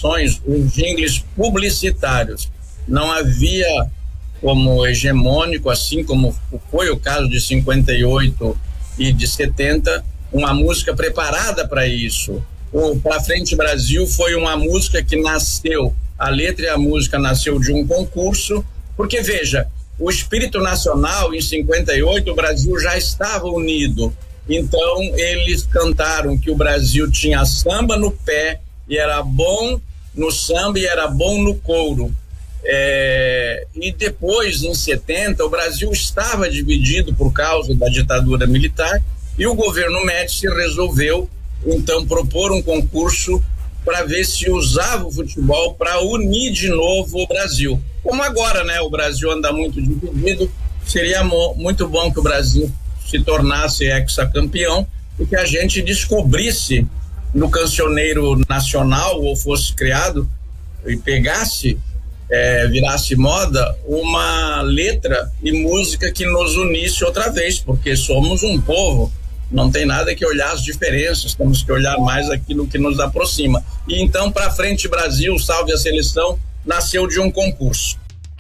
eleições, os jingles publicitários. Não havia como hegemônico, assim como foi o caso de 58 e de 70, uma música preparada para isso. O Pra Frente Brasil foi uma música que nasceu, a letra e a música nasceu de um concurso, porque veja, o espírito nacional em 58, o Brasil já estava unido. Então eles cantaram que o Brasil tinha samba no pé e era bom no samba e era bom no couro. E depois, em 70, o Brasil estava dividido por causa da ditadura militar e o governo Médici resolveu então propor um concurso para ver se usava o futebol para unir de novo o Brasil. Como agora, né? O Brasil anda muito dividido, seria muito bom que o Brasil se tornasse hexacampeão e que a gente descobrisse no cancioneiro nacional, ou fosse criado e pegasse, virasse moda, uma letra e música que nos unisse outra vez, porque somos um povo. Não tem nada que olhar as diferenças, temos que olhar mais aquilo que nos aproxima. E então, Pra Frente Brasil, Salve a Seleção, nasceu de um concurso.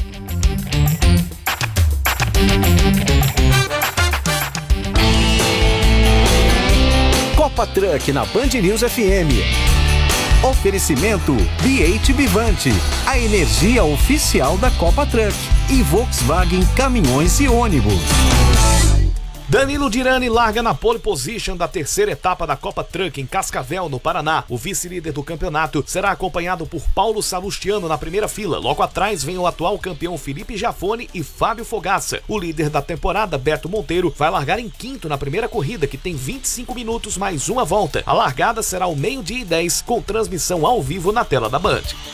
Copa Truck na Band News FM. Oferecimento BH Vivante, a energia oficial da Copa Truck, e Volkswagen Caminhões e Ônibus. Danilo Dirani larga na pole position da terceira etapa da Copa Truck em Cascavel, no Paraná. O vice-líder do campeonato será acompanhado por Paulo Salustiano na primeira fila. Logo atrás vem o atual campeão Felipe Jafone e Fábio Fogaça. O líder da temporada, Beto Monteiro, vai largar em quinto na primeira corrida, que tem 25 minutos mais uma volta. A largada será ao 12:10, com transmissão ao vivo na tela da Band.